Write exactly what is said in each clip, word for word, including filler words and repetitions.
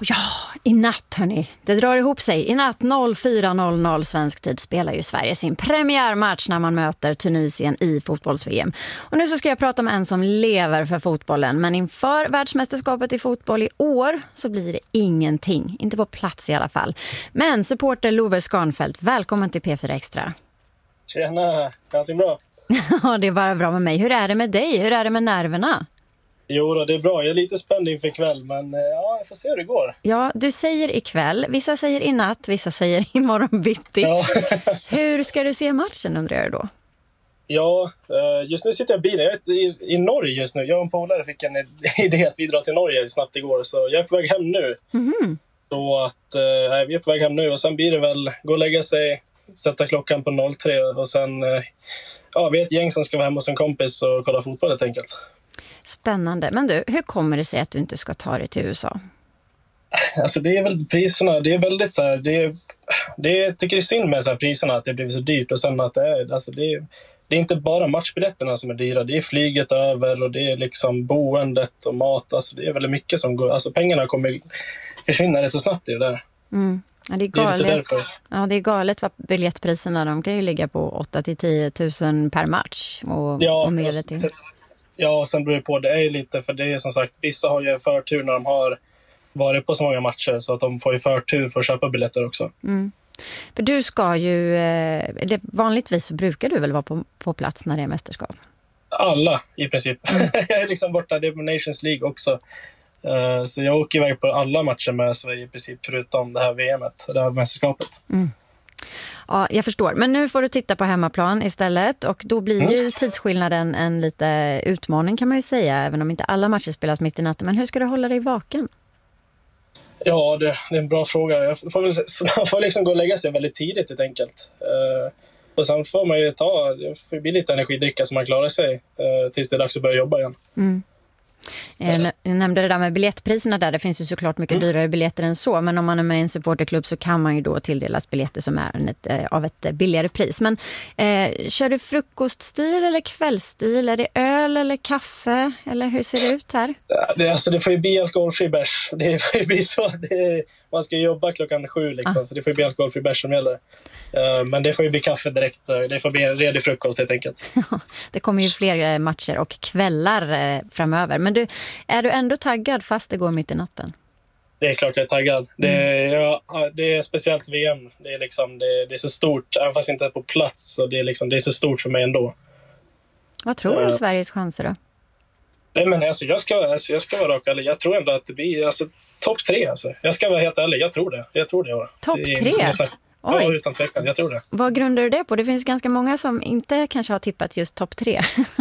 Ja, i natt hörni. Det drar ihop sig. I natt fyra noll noll svensk tid spelar ju Sverige sin premiärmatch när man möter Tunisien i fotbolls-V M. Och nu så ska jag prata med en som lever för fotbollen. Men inför världsmästerskapet i fotboll i år så blir det ingenting. Inte på plats i alla fall. Men supporter Love Skarnfeldt, välkommen till P fyra Extra. Tjena, allting bra? Ja, det är bara bra med mig. Hur är det med dig? Hur är det med nerverna? Jo då, det är bra. Jag är lite spänd inför ikväll, men ja, jag får se hur det går. Ja, du säger ikväll. Vissa säger i natt, vissa säger imorgon bitti. Ja. Hur ska du se matchen, undrar jag då? Ja, just nu sitter jag i bilen. Jag är i, i Norge just nu. Jag och en polare fick en idé att vi drar till Norge snabbt igår, så jag är på väg hem nu. Mm-hmm. Så att äh, vi är på väg hem nu och sen blir det väl gå och lägga sig, sätta klockan på noll tre och sen, äh, ja, vi är ett gäng som ska vara hemma hos en kompis och kolla fotboll helt enkelt. Spännande. Men du, hur kommer det sig att du inte ska ta dig till U S A? Alltså det är väl priserna, det är väldigt så här, det är, det är, tycker det är synd med så här priserna att det blir så dyrt och sen att det är, alltså det är, det är inte bara matchbiljetterna som är dyra, det är flyget över och det är liksom boendet och mat, alltså det är väldigt mycket som går, alltså pengarna kommer försvinna rätt så snabbt i det där. Mm. Ja, det är galet. Det är ja, det är galet vad biljettpriserna, de kan ju ligga på åtta till tio tusen per match och, ja, och mer till. Ja, och sen beror det på, det är lite, för det är som sagt, vissa har ju förtur när de har varit på så många matcher så att de får ju förtur för att köpa biljetter också. Mm. För du ska ju, eller vanligtvis så brukar du väl vara på, på plats när det är mästerskap? Alla i princip. Mm. Jag är liksom borta, det är på Nations League också. Uh, så jag åker iväg på alla matcher med Sverige i princip förutom det här V M:et, det här mästerskapet. Mm. Ja, jag förstår. Men nu får du titta på hemmaplan istället och då blir ju tidsskillnaden en lite utmaning kan man ju säga, även om inte alla matcher spelas mitt i natten. Men hur ska du hålla dig vaken? Ja, det, det är en bra fråga. Jag får, väl, man får liksom gå och lägga sig väldigt tidigt helt enkelt. Uh, och sen får man ju ta, det får bli lite energidricka så man klarar sig uh, tills det är dags att börja jobba igen. Mm. Jag nämnde det där med biljettpriserna där. Det finns ju såklart mycket mm. dyrare biljetter än så. Men om man är med i en supporterklubb så kan man ju då tilldelas biljetter som är ett, av ett billigare pris. Men eh, kör du frukoststil eller kvällsstil? Är det öl eller kaffe? Eller hur ser det ut här? Ja, det, alltså, det får ju bli alkoholfri bärs. Det får ju bli så. Det är, man ska jobba klockan sju liksom, ah. så det får ju bli alkoholfri bärs som gäller. Uh, men det får ju bli kaffe direkt. Det får bli en redig frukost helt enkelt. Det kommer ju fler matcher och kvällar eh, framöver. Men du, är du ändå taggad fast det går mitt i natten? Det är klart jag är taggad. Det är, mm. ja, det är speciellt V M. Det är, liksom, det, det är så stort. Även fast inte är på plats. Så det, är liksom, det är så stort för mig ändå. Vad tror uh, du Sveriges chanser då? Nej, men alltså, jag, ska, alltså, jag ska vara rak ärlig. Jag tror ändå att det blir alltså, topp tre. Alltså. Jag ska vara helt ärlig. Jag tror det. Jag tror det ja. Topp tre? Ja, utan tvekan. Jag tror det. Vad grundar du det på? Det finns ganska många som inte kanske har tippat just topp tre.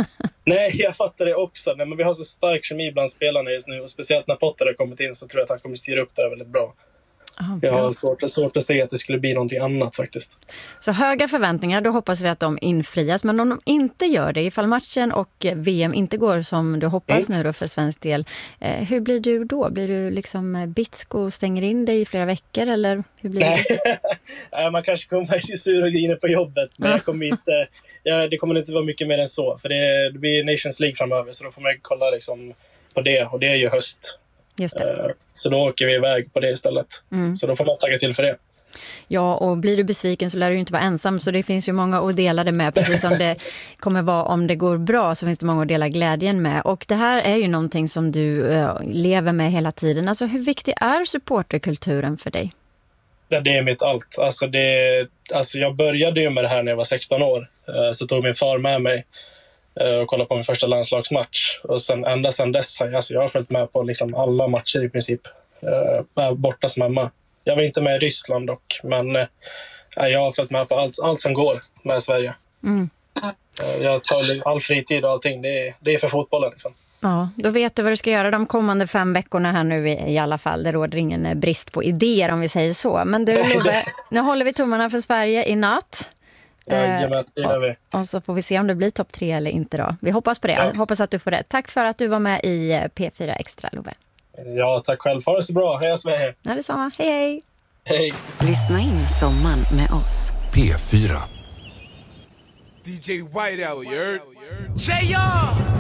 Nej, jag fattar det också. Nej, men vi har så stark kemi bland spelarna just nu. Och speciellt när Potter har kommit in så tror jag att han kommer styra upp det väldigt bra. Oh, jag har svårt, svårt att se att det skulle bli någonting annat faktiskt. Så höga förväntningar, då hoppas vi att de infrias. Men om de inte gör det, ifall matchen och V M inte går som du hoppas mm. nu då för svensk del, eh, hur blir du då? Blir du liksom bitsk och stänger in dig i flera veckor? Eller hur blir Nej. det? Nej, man kanske kommer vara sur och griner på jobbet. Men jag kommer inte, ja, det kommer inte vara mycket mer än så. För det, det blir Nations League framöver så då får man kolla liksom på det. Och det är ju höst. Just det. Så då åker vi iväg på det istället. Mm. Så då får man tacka till för det. Ja, och blir du besviken så lär du inte vara ensam. Så det finns ju många att dela det med. Precis som det kommer vara om det går bra så finns det många att dela glädjen med. Och det här är ju någonting som du uh, lever med hela tiden. Alltså hur viktig är supporterkulturen för dig? Ja, det är mitt allt. Alltså, det, alltså jag började ju med det här när jag var sexton år. Så tog min far med mig och kollade på min första landslagsmatch. Och sen, ända sedan dess alltså, jag har följt med på liksom alla matcher i princip. Uh, borta som hemma. Jag var inte med i Ryssland dock. Men uh, jag har följt med på allt, allt som går med Sverige. Mm. Uh, jag tar all fritid och allting. Det är, det är för fotbollen liksom. Ja, då vet du vad du ska göra de kommande fem veckorna här nu i, i alla fall. Det råder ingen brist på idéer om vi säger så. Men du Love, nu håller vi tummarna för Sverige i natt. Ja, det gör vi. Och, och så får vi se om det blir topp tre eller inte då. Vi hoppas på det. Ja. Hoppas att du får rätt. Tack för att du var med i P fyra Extra, Love. Ja, tack själv. Ha det så bra. Hej Sverige. Ja, detsamma. Hej, hej. Hej. Lyssna in sommaren med oss. P fyra. D J Whiteout, you heard? J R!